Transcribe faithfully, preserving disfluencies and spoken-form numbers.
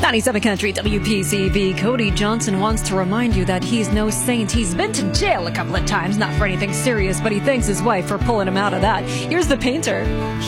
ninety-seven Country W P C V. Cody Johnson wants to remind you that he's no saint. He's been to jail a couple of times, not for anything serious, but he thanks his wife for pulling him out of that. Here's the Painter.